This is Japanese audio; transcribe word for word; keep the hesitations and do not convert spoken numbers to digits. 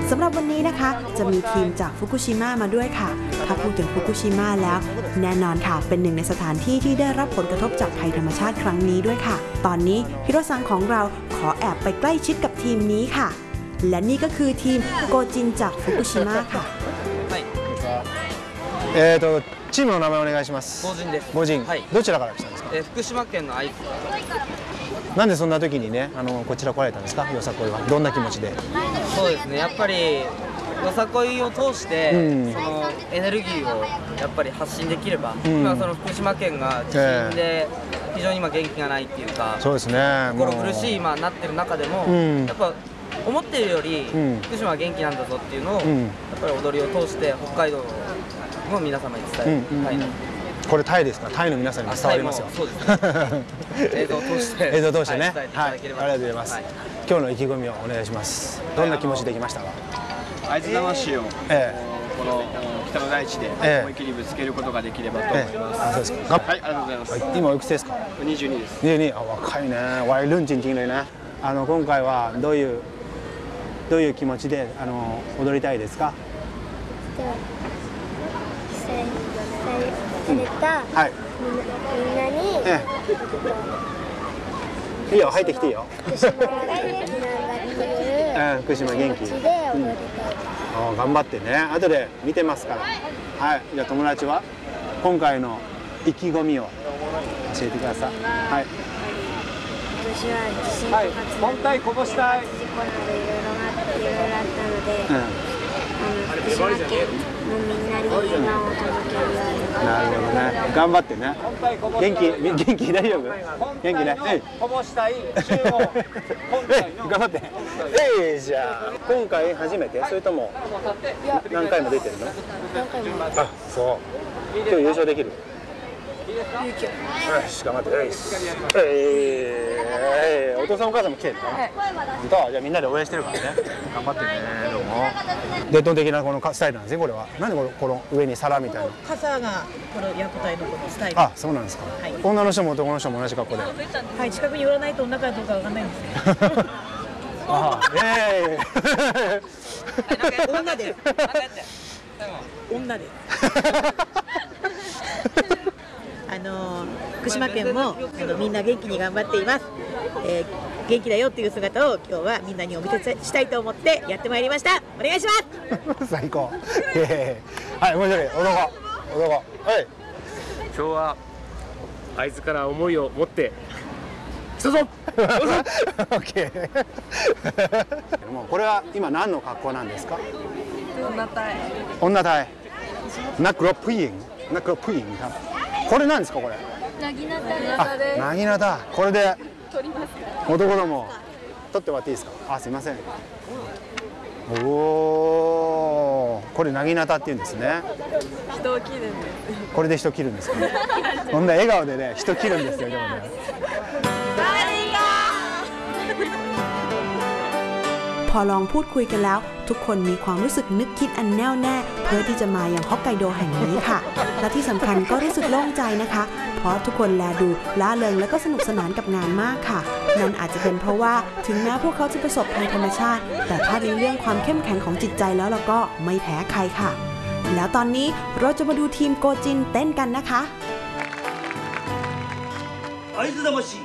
สำหรับวันนี้นะคะจะมีทีมจากฟุกุชิมะมาด้วยค่ะถ้าพูดถึงฟุกุชิมะแล้วแน่นอนค่ะเป็นหนึ่งในสถานที่ที่ได้รับผลกระทบจากภัยธรรมชาติครั้งนี้ด้วยค่ะตอนนี้ฮิโรซังของเราขอแอบไปใกล้ชิดกับทีมนี้ค่ะและนี่ก็คือทีมโกจินจากฟุกุชิมะค่ะえーとチームの名前お願いします。 ボジンです。 ボジン、 はい、 どちらから来たんですか。 えー、福島県の会津。 なんでそんな時にね、あのこちら来られたんですか。よさこいはどんな気持ちで。 そうですね。やっぱりよさこいを通して、うん、そのエネルギーをやっぱり発信できれば、うん、今その福島県が地震で非常に今元気がないっていうか、 そうですね。 心苦しい今なってる中でも、うん、やっぱ思っているより福島は元気なんだぞっていうのを、うん、やっぱり踊りを通して北海道の皆様に伝えたいな。 これタイですか。タイの皆さんに伝わりますよ。 そうですね。映像を通して映像を通してね。はい、ありがとうございます。今日の意気込みをお願いします。どんな気持ちできましたか。 会津魂をこの北の大地で思い切りぶつけることができればと思います。 そうですか。 はい、ありがとうございます。 今おいくつですか。 にじゅうにです。 にじゅうに、あ、若いね。ワイルンチンチンでね。あの今回はどういうどういう気持ちであの踊りたいですか。はい。 みんなに。 いいよ、入ってきていいよ。 福島元気。 頑張ってね。後で見てますから。はい。じゃあ友達は今回の意気込みを教えてください。はい。 私は地震とか本体こぼしたい。 事故などいろいろあっていろいろあったので、あの福島県のみんなに今を届けるように。 なるほどね。頑張ってね。元気元気大丈夫？元気ね。 こぼしたい。 頑張って。えいじゃあ今回初めてそれとも何回も出てるの？ 何回も。 あ、そう。今日優勝できる？よし頑張って。ええお父さんお母さんも来てるの？本当？じゃあみんなで応援してるからね。頑張ってね。どうも。伝統的なこのスタイルなんですね。これは。なんでこのこの上に皿みたいな。 傘がこのヤクタイのこのスタイル。 あ、そうなんですか。女の人も男の人も同じ格好で。 はい、近くに寄らないと中かどうかわかんないんですね。 あ、ええ。 女で。女で。あの福島県もあのみんな元気に頑張っています、えー、元気だよっていう姿を今日はみんなにお見せしたいと思ってやってまいりました。お願いします。 最高。はい、面白い。男男。はい。 今日は会津から思いを持って来たぞ。 オッケー。もうこれは今何の格好なんですか。 女隊。 女隊。ナクロプイン。ナクロプイン。これなんですかこれ。 なぎなたです。 なぎなた。これで男ども取ってもらっていいですか。あ、すいません。おお、これなぎなたって言うんですね。 人を切るんです。 これで人切るんですかね。こんな笑顔でね人切るんですよでもね。 พอลองพูดคุยกันแล้วทุกคนมีความรู้สึกนึกคิดอันแน่วแน่เพื่อที่จะมาอย่างฮอกไกโดแห่งนี้ค่ะและที่สำคัญก็รู้สึกโล่งใจนะคะเพราะทุกคนแลดูล่าเริงและก็สนุกสนานกับงานมากค่ะนั่นอาจจะเป็นเพราะว่าถึงแม้พวกเขาจะประสบภัยธรรมชาติแต่ถ้าในเรื่องความเข้มแข็งของจิตใจแล้วเราก็ไม่แพ้ใครค่ะแล้วตอนนี้เราจะมาดูทีมโกจินเต้นกันนะคะ会津魂